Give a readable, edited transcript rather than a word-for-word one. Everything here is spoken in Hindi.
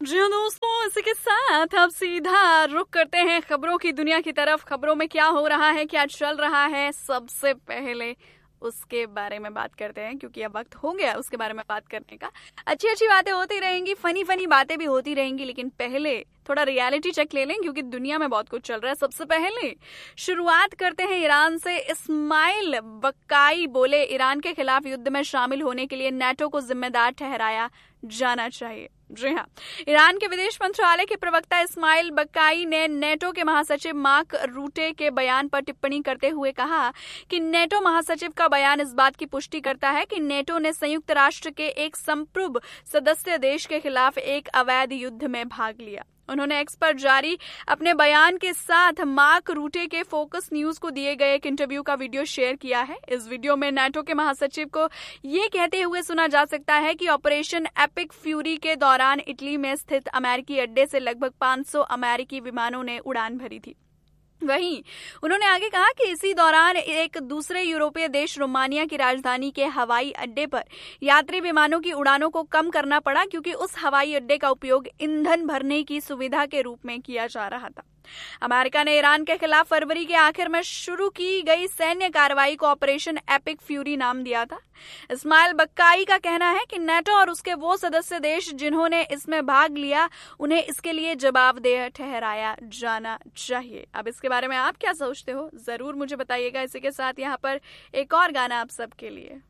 जी हाँ दोस्तों, इसी के साथ अब सीधा रुख करते हैं खबरों की दुनिया की तरफ। खबरों में क्या हो रहा है, क्या चल रहा है, सबसे पहले उसके बारे में बात करते हैं, क्योंकि अब वक्त हो गया उसके बारे में बात करने का। अच्छी अच्छी बातें होती रहेंगी, फनी फनी बातें भी होती रहेंगी, लेकिन पहले थोड़ा रियलिटी चेक ले लें, क्योंकि दुनिया में बहुत कुछ चल रहा है। सबसे पहले शुरुआत करते हैं ईरान से। इस्माइल बक्काई बोले, ईरान के खिलाफ युद्ध में शामिल होने के लिए नेटो को जिम्मेदार ठहराया जाना चाहिए। जी हाँ, ईरान के विदेश मंत्रालय के प्रवक्ता इस्माइल बक्काई ने नेटो के महासचिव मार्क रूटे के बयान पर टिप्पणी करते हुए कहा कि नेटो महासचिव का बयान इस बात की पुष्टि करता है कि नेटो ने संयुक्त राष्ट्र के एक संप्रभु सदस्य देश के खिलाफ एक अवैध युद्ध में भाग लिया। उन्होंने एक्स पर जारी अपने बयान के साथ मार्क रूटे के फोकस न्यूज को दिए गए एक इंटरव्यू का वीडियो शेयर किया है। इस वीडियो में नेटो के महासचिव को ये कहते हुए सुना जा सकता है कि ऑपरेशन एपिक फ्यूरी के दौरान इटली में स्थित अमेरिकी अड्डे से लगभग 500 अमेरिकी विमानों ने उड़ान भरी थी। वहीं उन्होंने आगे कहा कि इसी दौरान एक दूसरे यूरोपीय देश रोमानिया की राजधानी के हवाई अड्डे पर यात्री विमानों की उड़ानों को कम करना पड़ा, क्योंकि उस हवाई अड्डे का उपयोग ईंधन भरने की सुविधा के रूप में किया जा रहा था। अमेरिका ने ईरान के खिलाफ फरवरी के आखिर में शुरू की गई सैन्य कार्रवाई को ऑपरेशन एपिक फ्यूरी नाम दिया था। इस्माइल बक्काई का कहना है कि नेटो और उसके वो सदस्य देश जिन्होंने इसमें भाग लिया, उन्हें इसके लिए जवाबदेह ठहराया जाना चाहिए। अब इसके बारे में आप क्या सोचते हो, जरूर मुझे बताइएगा। इसी के साथ यहाँ पर एक और गाना आप सबके लिए।